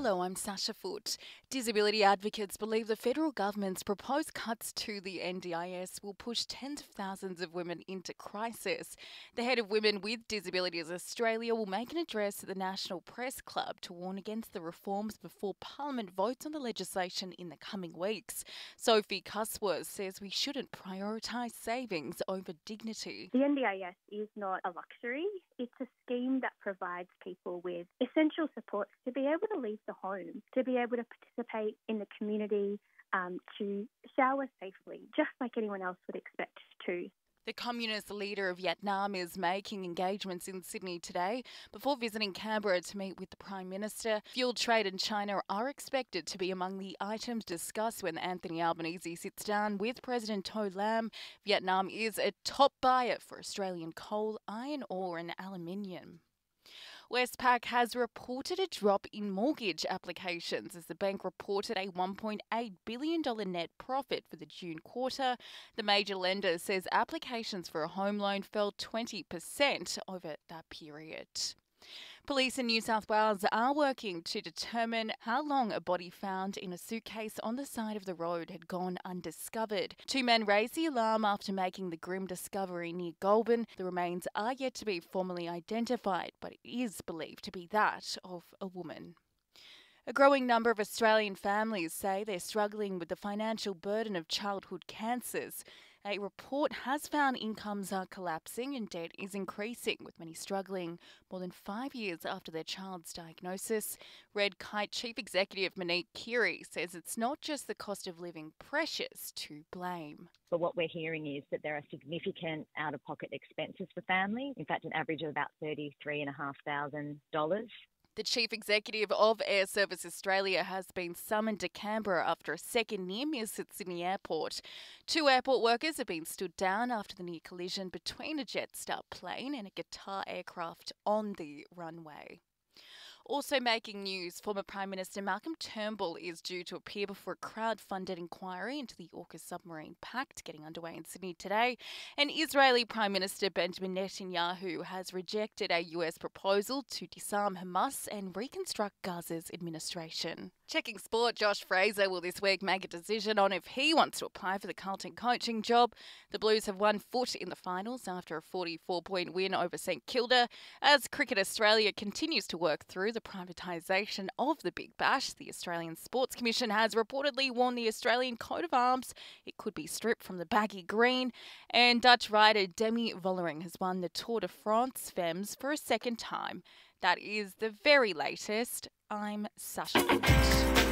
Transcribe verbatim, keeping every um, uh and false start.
Hello, I'm Sasha Foote. Disability advocates believe the federal government's proposed cuts to the N D I S will push tens of thousands of women into crisis. The head of Women with Disabilities Australia will make an address at the National Press Club to warn against the reforms before Parliament votes on the legislation in the coming weeks. Sophie Cusworth says we shouldn't prioritise savings over dignity. The N D I S is not a luxury. It's a scheme that provides people with essential supports to be able to leave the home, to be able to participate in the community, um, to shower safely, just like anyone else would expect to. The communist leader of Vietnam is making engagements in Sydney today before visiting Canberra to meet with the Prime Minister. Fuel trade and China are expected to be among the items discussed when Anthony Albanese sits down with President To Lam. Vietnam is a top buyer for Australian coal, iron ore and aluminium. Westpac has reported a drop in mortgage applications as the bank reported a one point eight billion dollars net profit for the June quarter. The major lender says applications for a home loan fell twenty percent over that period. Police in New South Wales are working to determine how long a body found in a suitcase on the side of the road had gone undiscovered. Two men raised the alarm after making the grim discovery near Goulburn. The remains are yet to be formally identified, but it is believed to be that of a woman. A growing number of Australian families say they're struggling with the financial burden of childhood cancers. A report has found incomes are collapsing and debt is increasing, with many struggling more than five years after their child's diagnosis. Red Kite Chief Executive Monique Keary says it's not just the cost of living pressures to blame. But what we're hearing is that there are significant out-of-pocket expenses for families, in fact an average of about thirty-three thousand five hundred dollars. The Chief Executive of Air Service Australia has been summoned to Canberra after a second near miss at Sydney Airport. Two airport workers have been stood down after the near collision between a Jetstar plane and a Qatar aircraft on the runway. Also making news, former Prime Minister Malcolm Turnbull is due to appear before a crowd-funded inquiry into the AUKUS submarine pact getting underway in Sydney today. And Israeli Prime Minister Benjamin Netanyahu has rejected a U S proposal to disarm Hamas and reconstruct Gaza's administration. Checking sport, Josh Fraser will this week make a decision on if he wants to apply for the Carlton coaching job. The Blues have one foot in the finals after a forty-four point win over St Kilda. As Cricket Australia continues to work through the privatisation of the Big Bash, the Australian Sports Commission has reportedly warned the Australian coat of arms it could be stripped from the baggy green. And Dutch rider Demi Vollering has won the Tour de France Femmes for a second time. That is the very latest. I'm Sasha Foote.